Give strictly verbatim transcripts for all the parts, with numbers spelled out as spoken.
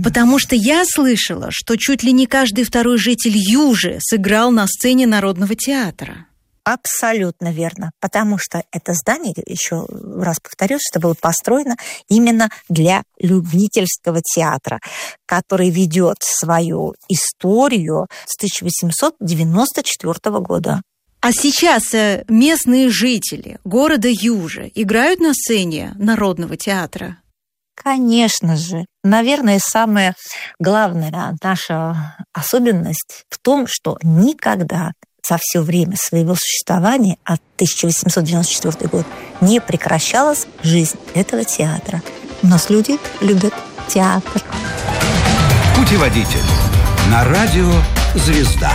Потому что я слышала, что чуть ли не каждый второй житель Южи сыграл на сцене Народного театра. Абсолютно верно, потому что это здание, еще раз повторюсь, что было построено именно для любительского театра, который ведет свою историю с тысяча восемьсот девяносто четвёртого года. А сейчас местные жители города Южи играют на сцене Народного театра? Конечно же. Наверное, самая главная наша особенность в том, что никогда за все время своего существования, от тысяча восемьсот девяносто четвёртый год, не прекращалась жизнь этого театра. У нас люди любят театр. Путеводитель на радио «Звезда».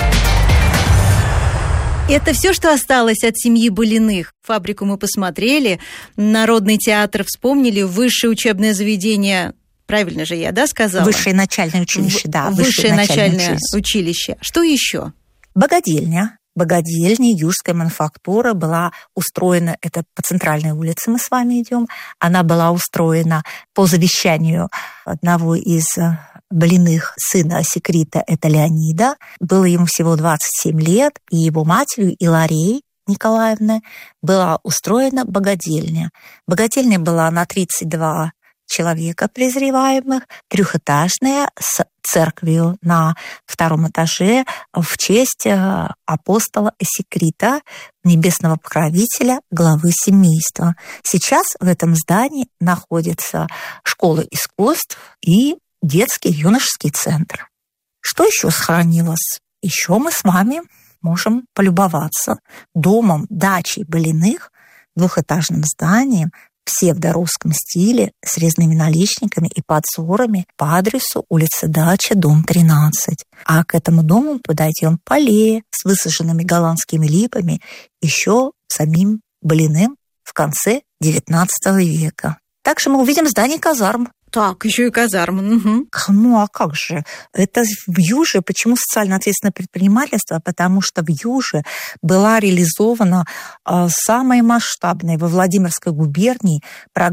Это все, что осталось от семьи Былиных. Фабрику мы посмотрели, Народный театр вспомнили, высшее учебное заведение, правильно же я, да, сказала? Высшее начальное училище, да. Высшее, высшее начальное, начальное училище. училище. Что еще? Богадельня. Богадельня, Южская мануфактура была устроена, это по центральной улице мы с вами идем, она была устроена по завещанию одного из Былиных, сына Секрита, это Леонида. Было ему всего двадцать семь лет, и его матерью Иларией Николаевной была устроена богадельня. Богадельня была на тридцать два человека презреваемых, трехэтажная, с церковью на втором этаже в честь апостола Секрита, небесного покровителя, главы семейства. Сейчас в этом здании находится школа искусств и детский юношеский центр. Что еще сохранилось? Еще мы с вами можем полюбоваться домом, дачей Былиных, двухэтажным зданием, в псевдорусском стиле с резными наличниками и подзорами по адресу улица Дача, дом тринадцать. А к этому дому подойдем по аллее с высаженными голландскими липами еще самим Былиным в конце девятнадцатого века. Также мы увидим здание казарм. Так, еще и казармы. Угу. Ну, а как же? Это в Юже. Почему социально ответственное предпринимательство? Потому что в Юже была реализована э, самая масштабная во Владимирской губернии программа